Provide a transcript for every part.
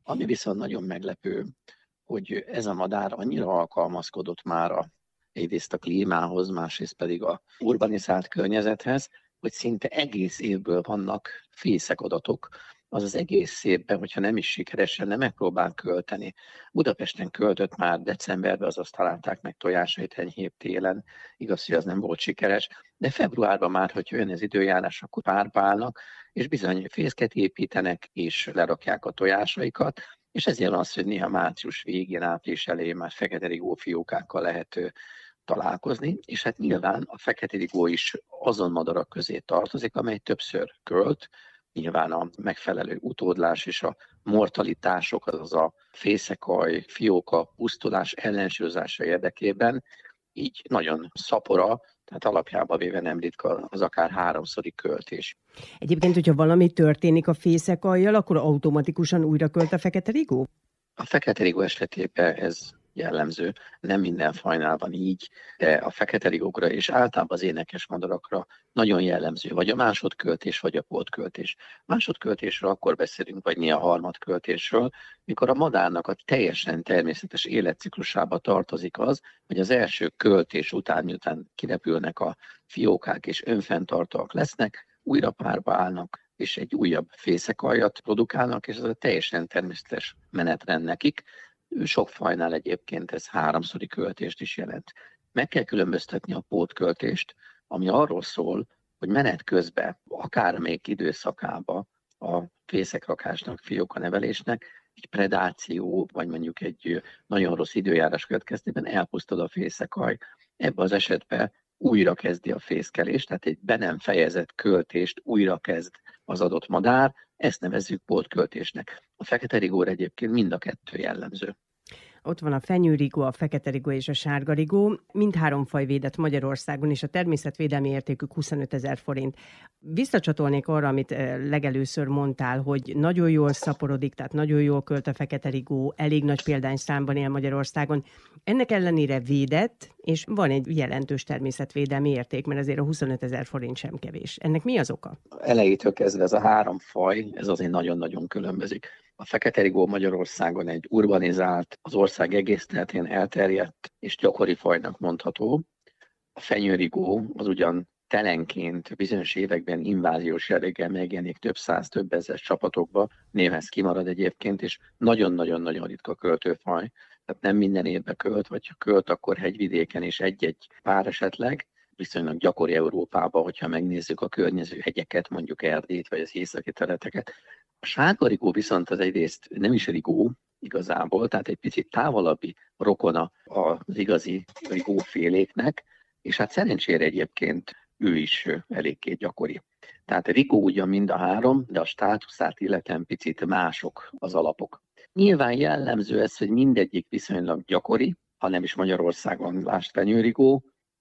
Ami viszont nagyon meglepő, hogy ez a madár annyira alkalmazkodott már egyrészt a klímához, másrészt pedig a urbanizált környezethez, hogy szinte egész évből vannak fészekadatok, azaz egész évben, hogyha nem is sikeresen, nem megpróbál költeni. Budapesten költött már decemberben, azaz találták meg tojásait enyhébb télen, igaz, hogy az nem volt sikeres, de februárban már, hogyha jön az időjárás, akkor párba állnak, és bizony fészket építenek, és lerakják a tojásaikat, és ezért az, hogy néha március végén, április elején már fekete rigó fiókákkal lehet találkozni, és hát nyilván a fekete rigó is azon madarak közé tartozik, amely többször költ, nyilván a megfelelő utódlás és a mortalitások, azaz a fészekaj, fióka, pusztulás ellensúlyozása érdekében, így nagyon szapora, tehát alapjában véve nem ritka az akár 3-szori költés. Egyébként, hogyha valami történik a fészekajjal, akkor automatikusan újra költ a fekete rigó? A fekete rigó esetében ez jellemző, nem minden fajnál van így, de a fekete rigókra és általában az énekes madarakra nagyon jellemző, vagy a másodköltés, vagy a pótköltés. Másodköltésről akkor beszélünk, vagy néha harmadköltésről, mikor a madárnak a teljesen természetes életciklusába tartozik az, hogy az első költés után, miután kirepülnek a fiókák és önfenntartóak lesznek, újra párba állnak, és egy újabb fészekaljat produkálnak, és ez a teljesen természetes menetrend nekik. Sok fajnál egyébként ez 3-szori költést is jelent. Meg kell különböztetni a pótköltést, ami arról szól, hogy menet közben, akármelyik időszakában a fészekrakásnak, fiókanevelésnek egy predáció, vagy mondjuk egy nagyon rossz időjárás következtében elpusztul a fészekaj. Ebben az esetben újra kezdi a fészkelést, tehát egy be nem fejezett költést újra kezd az adott madár, ezt nevezzük pótköltésnek. A fekete rigóra egyébként mind a kettő jellemző. Ott van a fenyőrigó, a fekete rigó és a sárgarigó. Mindhárom faj védett Magyarországon, és a természetvédelmi értékük 25 000 forint. Visszacsatolnék arra, amit legelőször mondtál, hogy nagyon jól szaporodik, tehát nagyon jól költ a fekete rigó, elég nagy példányszámban él Magyarországon. Ennek ellenére védett, és van egy jelentős természetvédelmi érték, mert azért a 25 000 forint sem kevés. Ennek mi az oka? Elejétől kezdve ez a 3 faj, ez azért nagyon-nagyon különbözik. A fekete rigó Magyarországon egy urbanizált, az ország egész területén elterjedt és gyakori fajnak mondható. A fenyőrigó az ugyan telenként bizonyos években inváziós jelleggel megjelenik több száz, több ezer csapatokba, néha ez kimarad egyébként, és nagyon-nagyon-nagyon ritka költőfaj. Tehát nem minden évben költ, vagy ha költ, akkor hegyvidéken és egy-egy pár esetleg. Viszonylag gyakori Európában, hogyha megnézzük a környező hegyeket, mondjuk Erdélyt, vagy az északi területeket. A sárgarigó viszont az egyrészt nem is rigó igazából, tehát egy picit távolabbi rokona az igazi rigóféléknek, és hát szerencsére egyébként ő is eléggé gyakori. Tehát rigó ugyan mind a 3, de a státuszát illetően picit mások az alapok. Nyilván jellemző ez, hogy mindegyik viszonylag gyakori, ha nem is Magyarországon lásd fenyőrigó,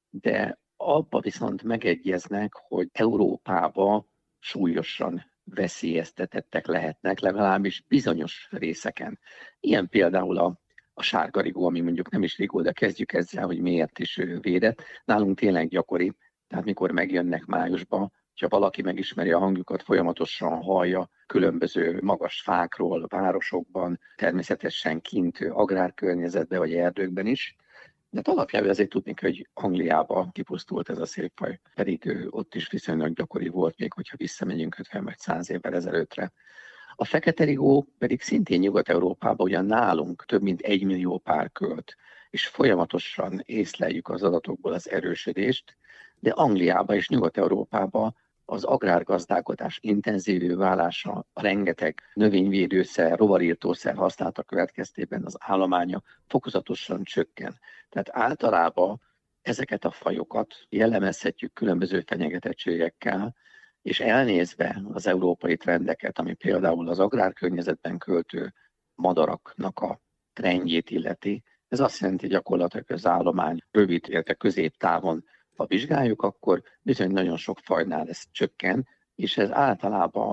de abba viszont megegyeznek, hogy Európában súlyosan veszélyeztetettek lehetnek, legalábbis bizonyos részeken. Ilyen például a sárgarigó, ami mondjuk nem is rigó, de kezdjük ezzel, hogy miért is védett. Nálunk tényleg gyakori, tehát mikor megjönnek májusban, ha valaki megismeri a hangjukat, folyamatosan hallja különböző magas fákról, városokban, természetesen kint agrárkörnyezetben vagy erdőkben is. De alapjában azért tudni, hogy Angliában kipusztult ez a szép faj, pedig ott is viszonylag gyakori volt, még hogyha visszamegyünk 50 vagy 100 évvel ezelőttre. A fekete rigó pedig szintén Nyugat-Európában, ugyan nálunk több mint 1 millió pár költ, és folyamatosan észleljük az adatokból az erősödést, de Angliában és Nyugat-Európában az agrárgazdálkodás intenzívű válása, a rengeteg növényvédőszer, rovarírtószer használata következtében az állománya fokozatosan csökken. Tehát általában ezeket a fajokat jellemezhetjük különböző fenyegetettségekkel, és elnézve az európai trendeket, ami például az agrárkörnyezetben költő madaraknak a trendjét illeti, ez azt jelenti gyakorlatilag, hogy az állomány rövid, illetve középtávon, ha vizsgáljuk, akkor bizony nagyon sok fajnál ez csökken, és ez általában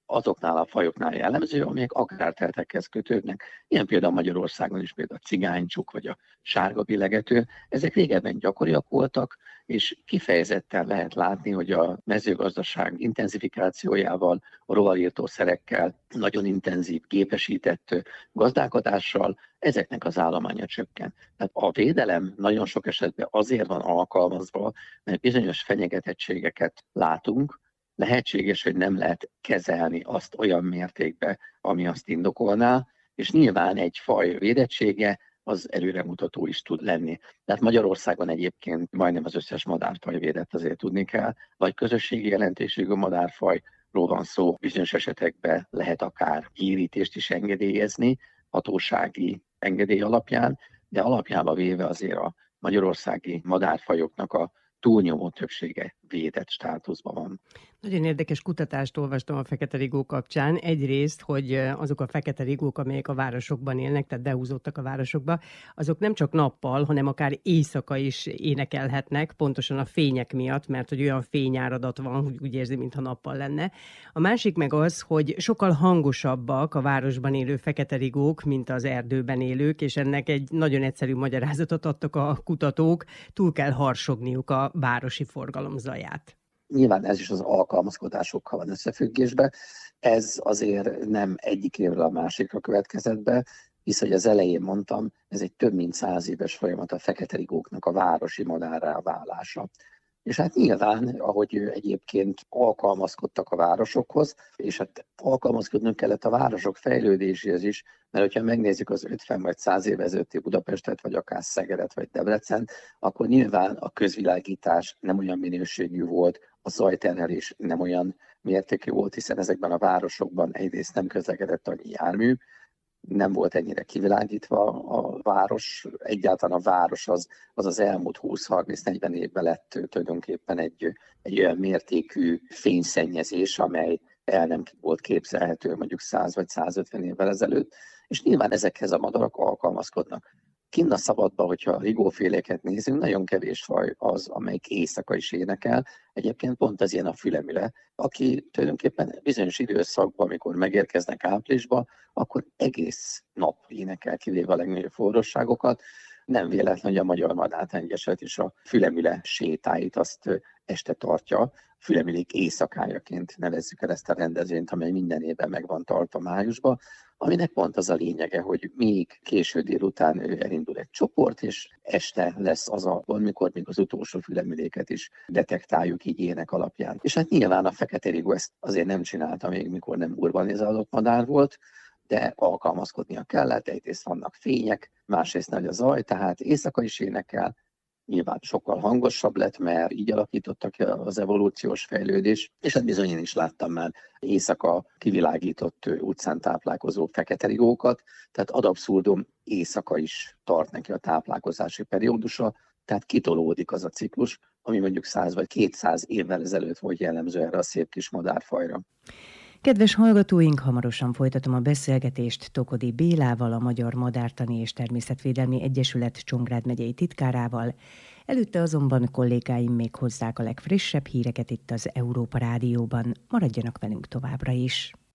azoknál a fajoknál jellemző, amelyek agrárterületekhez kötődnek. Ilyen például Magyarországon is például a cigánycsuk vagy a sárga billegető. Ezek régebben gyakoriak voltak, és kifejezetten lehet látni, hogy a mezőgazdaság intenzifikációjával, a rovarírtószerekkel, nagyon intenzív gépesített gazdálkodással ezeknek az állománya csökken. Tehát a védelem nagyon sok esetben azért van alkalmazva, mert bizonyos fenyegetettségeket látunk, lehetséges, hogy nem lehet kezelni azt olyan mértékben, ami azt indokolná, és nyilván egy faj védettsége az előremutató is tud lenni. Tehát Magyarországon egyébként majdnem az összes madárfaj védett, azért tudni kell, vagy közösségi jelentőségű madárfajról van szó, bizonyos esetekben lehet akár kiírítést is engedélyezni, hatósági engedély alapján, de alapjában véve azért a magyarországi madárfajoknak a túlnyomó többsége védett státuszban van. Nagyon érdekes kutatást olvastam a feketerigó kapcsán. Egyrészt, hogy azok a feketerigók, amelyek a városokban élnek, tehát behúzódtak a városokba, azok nem csak nappal, hanem akár éjszaka is énekelhetnek, pontosan a fények miatt, mert hogy olyan fényáradat van, hogy úgy érzi, mintha nappal lenne. A másik meg az, hogy sokkal hangosabbak a városban élő feketerigók, mint az erdőben élők, és ennek egy nagyon egyszerű magyarázatot adtak a kutatók, túl kell harsogniuk a városi forgalom zaját. Nyilván ez is az alkalmazkodásokkal van összefüggésben. Ez azért nem egyik évről a másikra következett be, hisz, hogy az elején mondtam, ez egy több mint 100 éves folyamat a feketerigóknak a városi madárrá válása. És hát nyilván, ahogy egyébként alkalmazkodtak a városokhoz, és hát alkalmazkodnunk kellett a városok fejlődéséhez is, mert hogyha megnézzük az 50 vagy 100 év ezelőtti Budapestet, vagy akár Szegedet, vagy Debrecen, akkor nyilván a közvilágítás nem olyan minőségű volt, a zajterhelés nem olyan mértékű volt, hiszen ezekben a városokban egyrészt nem közlekedett annyi jármű, nem volt ennyire kivilágítva a város. Egyáltalán a város az elmúlt 20-30-40 évben lett tulajdonképpen egy olyan mértékű fényszennyezés, amely el nem volt képzelhető mondjuk 100 vagy 150 évvel ezelőtt, és nyilván ezekhez a madarak alkalmazkodnak. Kinn a szabadban, hogyha a rigóféléket nézünk, nagyon kevés faj az, amelyik éjszaka is énekel. Egyébként pont ez ilyen a fülemüle, aki tulajdonképpen bizonyos időszakban, amikor megérkeznek áprilisba, akkor egész nap énekel, kivéve a legnagyobb forróságokat. Nem véletlen, hogy a magyar madártengyeset és a fülemüle sétáit azt este tartja. Fülemülék éjszakájaként nevezzük el ezt a rendezvényt, amely minden évben meg van tartva májusban, aminek pont az a lényege, hogy még késő délután elindul egy csoport, és este lesz az a pont, mikor még az utolsó fülemüléket is detektáljuk így ének alapján. És hát nyilván a feketerigó ezt azért nem csinálta még, mikor nem urbanizálott madár volt, de alkalmazkodnia kellett, egyrészt vannak fények, másrészt nagy a zaj, tehát éjszaka is énekel, nyilván sokkal hangosabb lett, mert így alakítottak ki az evolúciós fejlődés, és hát bizony én is láttam már éjszaka kivilágított utcán táplálkozó feketerigókat, tehát ad abszurdum éjszaka is tart neki a táplálkozási periódusa, tehát kitolódik az a ciklus, ami mondjuk 100 vagy 200 évvel ezelőtt volt jellemző erre a szép kis madárfajra. Kedves hallgatóink, hamarosan folytatom a beszélgetést Tokodi Bélával, a Magyar Madártani és Természetvédelmi Egyesület Csongrád megyei titkárával. Előtte azonban kollégáim még hozzák a legfrissebb híreket itt az Európa Rádióban. Maradjanak velünk továbbra is!